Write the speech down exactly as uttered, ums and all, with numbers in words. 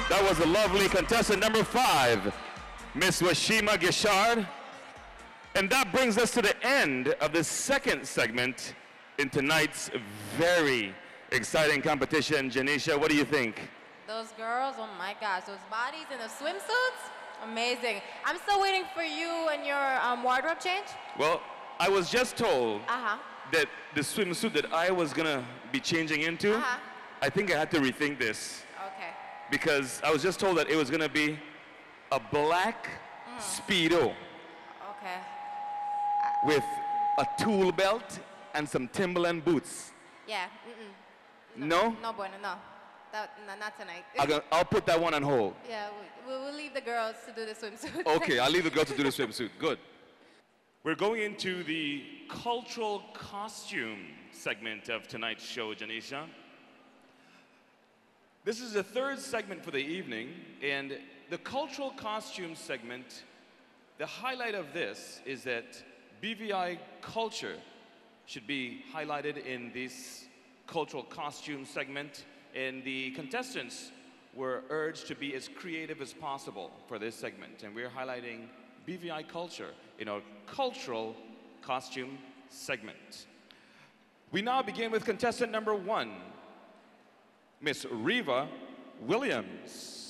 That was a lovely contestant number five, Miss Washima Gishard. And that brings us to the end of the second segment in tonight's very exciting competition. Janisha, what do you think? Those girls, oh my gosh, those bodies in the swimsuits, amazing. I'm still waiting for you and your um, wardrobe change. Well, I was just told Uh-huh. that the swimsuit that I was gonna be changing into, Uh-huh. I think I had to rethink this. Okay. Because I was just told that it was gonna be a black Speedo Okay. with a tool belt and some Timberland boots. Yeah. Mm-mm. No? No bueno, no. That, no, not tonight. I'll, go- I'll put that one on hold. Yeah, we, we'll leave the girls to do the swimsuit. Okay, I'll leave the girl to do the swimsuit. Good. We're going into the cultural costume segment of tonight's show, Janisha. This is the third segment for the evening, and the cultural costume segment, the highlight of this is that B V I culture should be highlighted in this cultural costume segment, and the contestants were urged to be as creative as possible for this segment, and we're highlighting B V I culture in our cultural costume segment. We now begin with contestant number one, Miss Reva Williams.